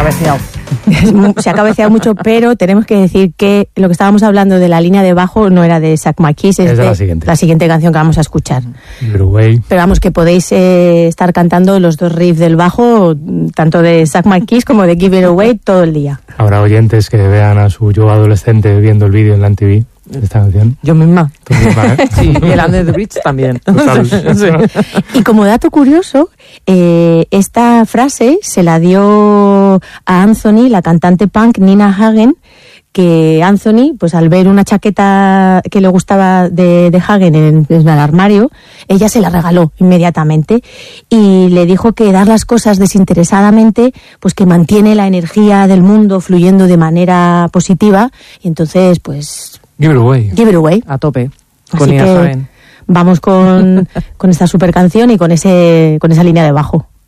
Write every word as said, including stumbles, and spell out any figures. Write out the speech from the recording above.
cabeceado. Se ha cabeceado mucho, pero tenemos que decir que lo que estábamos hablando de la línea de bajo no era de Zack McKees, es, es de, de la, siguiente. la siguiente canción que vamos a escuchar. Pero vamos, que podéis eh, estar cantando los dos riffs del bajo, tanto de Zack McKees como de Give It Away, todo el día. Habrá oyentes que vean a su yo adolescente viendo el vídeo en la M T V de esta canción. Yo misma. Tú misma, ¿eh? Sí, y el Under the Bridge también. Sí. Y como dato curioso, eh, esta frase se la dio a Anthony, la cantante punk Nina Hagen, que Anthony, pues al ver una chaqueta que le gustaba de, de Hagen en, en el armario, ella se la regaló inmediatamente y le dijo que dar las cosas desinteresadamente, pues que mantiene la energía del mundo fluyendo de manera positiva, y entonces, pues... Give it away. Give it away. A tope. Así Con Nina que Hagen. Vamos con, con esta super canción y con ese con esa línea de bajo.